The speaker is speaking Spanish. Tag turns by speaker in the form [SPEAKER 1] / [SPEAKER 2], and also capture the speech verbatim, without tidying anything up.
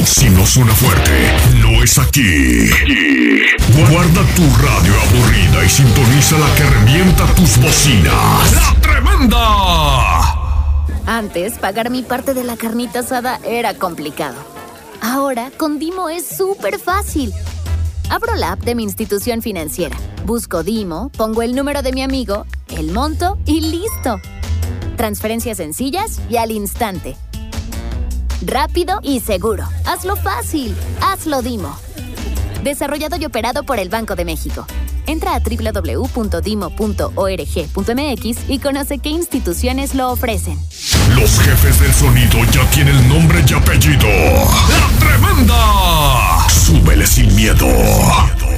[SPEAKER 1] Si no suena fuerte, no es aquí. Guarda tu radio aburrida y sintoniza la que revienta tus bocinas. ¡La Tremenda!
[SPEAKER 2] Antes, pagar mi parte de la carnita asada era complicado. Ahora, con Dimo es súper fácil. Abro la app de mi institución financiera, busco Dimo, pongo el número de mi amigo, el monto y ¡listo! Transferencias sencillas y al instante. Rápido y seguro. Hazlo fácil. Hazlo Dimo. Desarrollado y operado por el Banco de México. Entra a doble u doble u doble u punto dimo punto org punto m x y conoce qué instituciones lo ofrecen.
[SPEAKER 1] Los jefes del sonido ya tienen nombre y apellido. ¡La Tremenda! Súbele sin miedo.